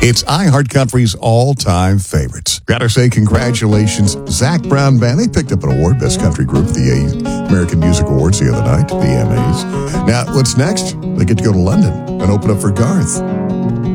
It's iHeartCountry's all-time favorites. Gotta say congratulations, Zach Brown Band. They picked up an award, Best Country Group, at the American Music Awards the other night, the AMAs. Now, what's next? They get to go to London and open up for Garth.